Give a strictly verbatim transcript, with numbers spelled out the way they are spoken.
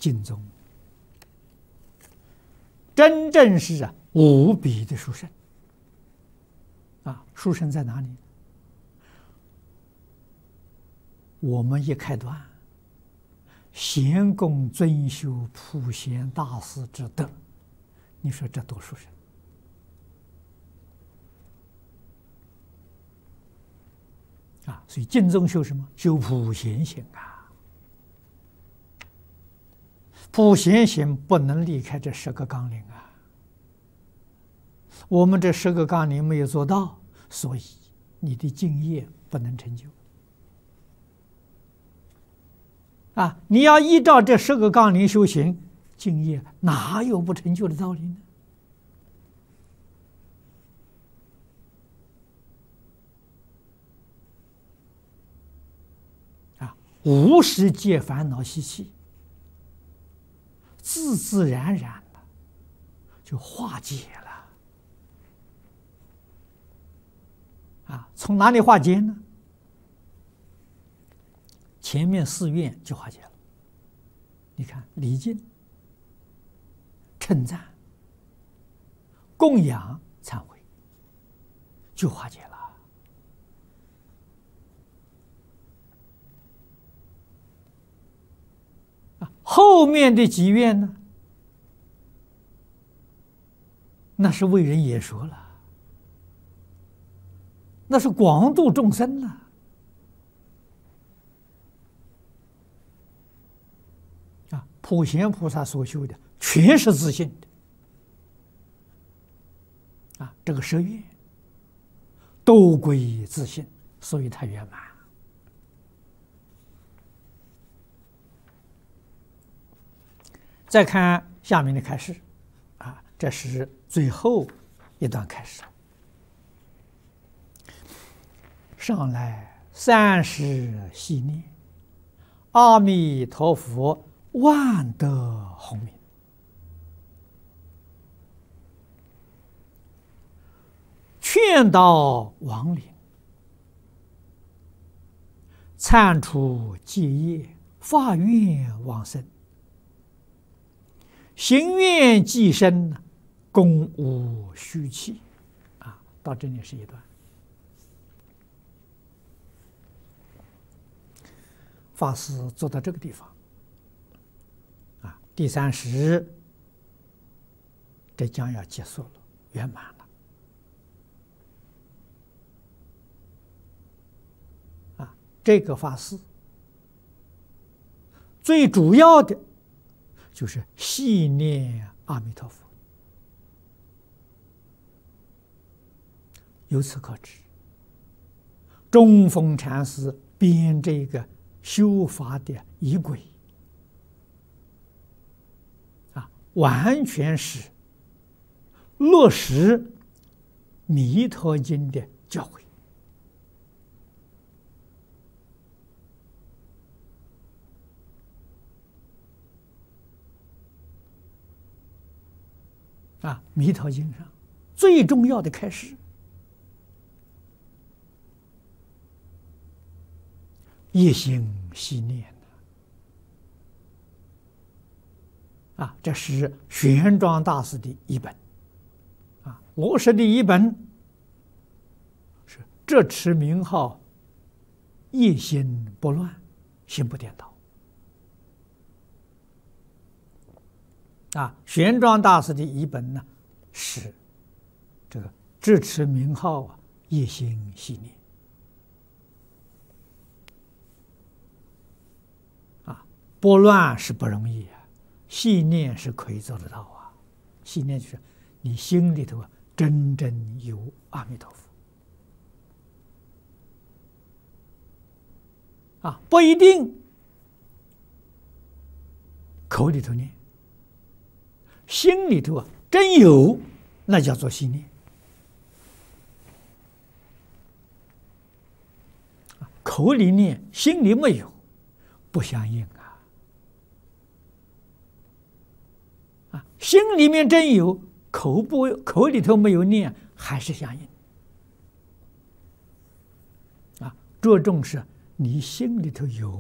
净宗，真正是啊无比的殊胜啊！殊胜在哪里？我们一开端，贤公尊修普贤大师之德，你说这多殊胜啊！所以净宗修什么？修普贤行啊！普贤行不能离开这十个纲领啊！我们这十个纲领没有做到，所以你的敬业不能成就。啊！你要依照这十个纲领修行，敬业哪有不成就的道理呢？啊！无始界烦恼习气，自自然然的就化解了。啊！从哪里化解呢？前面四愿就化解了。你看，礼敬、称赞、供养、忏悔，就化解了。啊，后面的几愿呢？那是为人也说了，那是广度众生了。普贤菩萨所修的全是自信的啊，这个十愿都归自信，所以它圆满。再看下面的开示啊，这是最后一段开示。上来三时系念，阿弥陀佛万德洪名，劝导亡灵，忏除戒业，发愿往生，行愿济身，功无虚弃。啊，到这里是一段。法师做到这个地方。第三十，这将要结束了，圆满了。啊，这个法事最主要的就是系念阿弥陀佛。由此可知，中峰禅师编这个修法的仪轨，完全是落实《弥陀经》的教诲啊，《弥陀经》上最重要的开示，一心系念。啊，这是玄奘大师的译本，啊，罗什的译本是这持名号，一心不乱，心不颠倒。啊，玄奘大师的译本呢是这个这持名号啊，一心系念。啊，不乱是不容易啊。系念是可以做得到啊，系念就是你心里头啊真正有阿弥陀佛啊，不一定口里头念，心里头啊真有，那叫做系念。口里念，心里没有，不相应啊。心里面真有，口不口里头没有念，还是相应。啊，着重是你心里头有。